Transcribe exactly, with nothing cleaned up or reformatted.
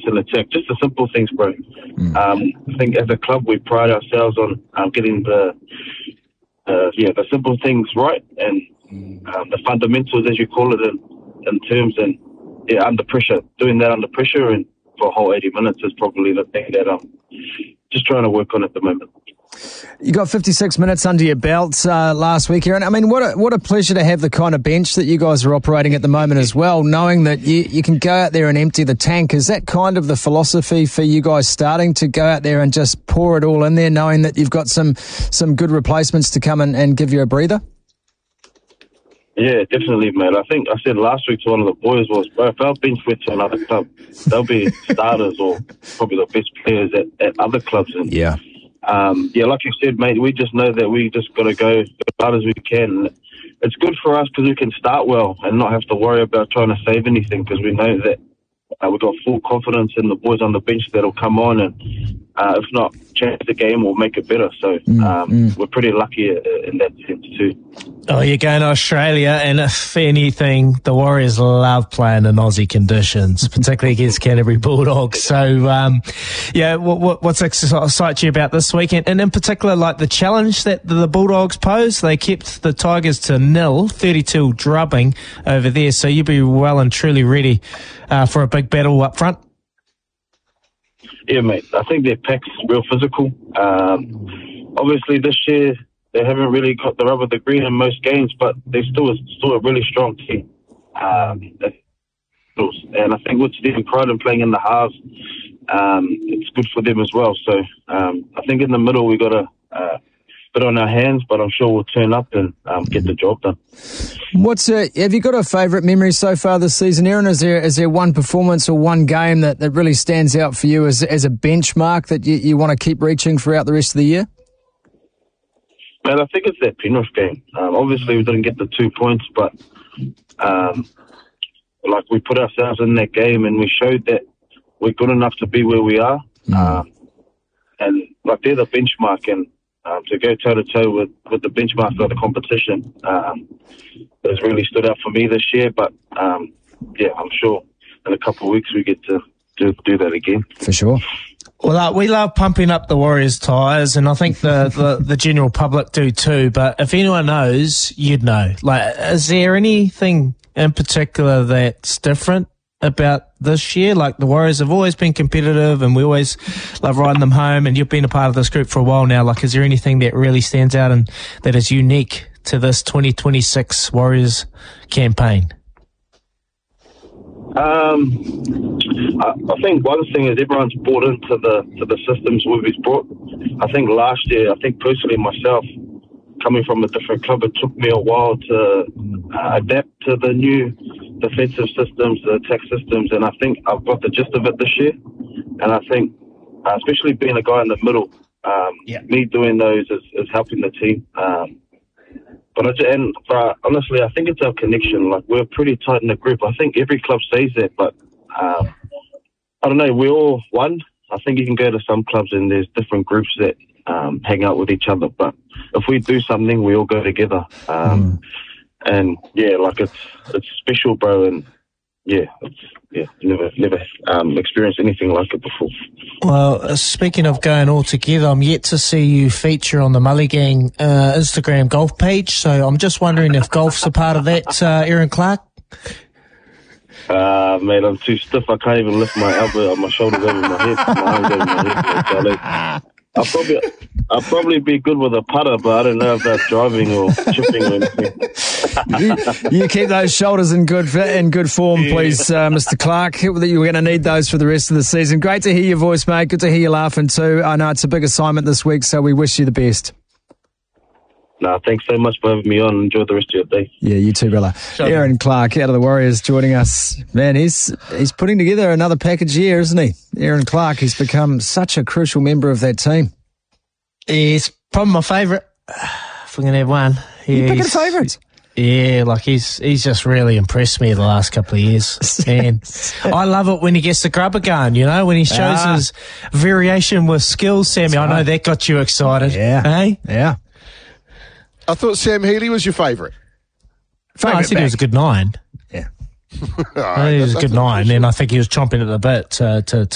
and attack. Just the simple things, bro. Mm. Um, I think as a club we pride ourselves on um, getting the uh, yeah the simple things right and um, the fundamentals, as you call it, in, in terms and yeah under pressure. Doing that under pressure and for a whole eighty minutes is probably the thing that I'm just trying to work on at the moment. You got fifty-six minutes under your belt uh, last week, Aaron. I mean, what a, what a pleasure to have the kind of bench that you guys are operating at the moment as well, knowing that you, you can go out there and empty the tank. Is that kind of the philosophy for you guys starting to go out there and just pour it all in there, knowing that you've got some some good replacements to come and, and give you a breather? Yeah, definitely, mate. I think I said last week to one of the boys was, bro, if our bench went to another club, they'll be starters or probably the best players at, at other clubs. And, yeah. Um, yeah, like you said, mate, we just know that we just got to go as hard as we can. It's good for us because we can start well and not have to worry about trying to save anything because we know that uh, we've got full confidence in the boys on the bench that'll come on and, uh, if not, change the game or make it better. So um, mm. we're pretty lucky in that sense too. Oh, you're going to Australia, and if anything, the Warriors love playing in Aussie conditions, particularly against Canterbury Bulldogs. So, um, yeah, what, what, what's excites you about this weekend? And in particular, like the challenge that the Bulldogs pose, they kept the Tigers to nil, thirty-two drubbing over there. So you'll be well and truly ready uh, for a big battle up front. Yeah, mate. I think their pack's real physical. Um, obviously, this year, they haven't really got the rub of the green in most games, but they're still, still a really strong team. Um, and I think with Stephen Crichton playing in the halves, um, it's good for them as well. So um, I think in the middle we got a uh, bit on our hands, but I'm sure we'll turn up and um, get the job done. What's a, have you got a favourite memory so far this season, Aaron? Is there is there one performance or one game that, that really stands out for you as, as a benchmark that you, you want to keep reaching throughout the rest of the year? Man, I think it's that Penrith game. Um, obviously, we didn't get the two points, but um, like we put ourselves in that game and we showed that we're good enough to be where we are. Mm. Um, and like they're the benchmark, and um, to go toe to toe with with the benchmark of the competition um, has really stood out for me this year. But um, yeah, I'm sure in a couple of weeks we get to do, do that again. For sure. Well, uh, we love pumping up the Warriors' tyres, and I think the, the, the general public do too. But if anyone knows, you'd know. Like, is there anything in particular that's different about this year? Like, the Warriors have always been competitive, and we always love riding them home. And you've been a part of this group for a while now. Like, is there anything that really stands out and that is unique to this twenty twenty-six Warriors campaign? Um, I, I think one thing is everyone's bought into the to the systems we've brought. I think last year, I think personally myself, coming from a different club, it took me a while to uh, adapt to the new defensive systems, the attack systems, and I think I've got the gist of it this year. And I think, uh, especially being a guy in the middle, um, yeah. me doing those is, is helping the team. Um, But, I, and, but honestly, I think it's our connection. Like, we're pretty tight in the group. I think every club says that, but um, I don't know. We're all one. I think you can go to some clubs and there's different groups that um, hang out with each other. But if we do something, we all go together. Um, mm. And yeah, like it's it's special, bro. And yeah, it's yeah, never never um, experienced anything like it before. Well, uh, speaking of going all together, I'm yet to see you feature on the Mulligang uh, Instagram golf page. So I'm just wondering if golf's a part of that, uh, Aaron Clark. Uh, man, I'm too stiff. I can't even lift my elbow, my shoulders over my head. My arms over my head. I'll probably, I'll probably be good with a putter, but I don't know if that's driving or chipping or anything. you, you keep those shoulders in good in good form, yeah. please, uh, Mister Clark. You're going to need those for the rest of the season. Great to hear your voice, mate. Good to hear you laughing too. I know it's a big assignment this week, so we wish you the best. No, nah, thanks so much for having me on. Enjoy the rest of your day. Yeah, you too, brother. Sure. Aaron Clark out of the Warriors joining us. Man, he's he's putting together another package here, isn't he? Aaron Clark, he's become such a crucial member of that team. He's probably my favourite. If we're going to have one. You're picking favourites? Yeah, like he's he's just really impressed me the last couple of years. And I love it when he gets the grubber going, you know, when he shows ah. his variation with skills, Sammy. That's I know right. that got you excited. Yeah. Hey? Yeah. I thought Sam Healy was your favourite. No, I said he was a good nine. Yeah. I think he was a good nine, and I think he was chomping at the bit to, to, to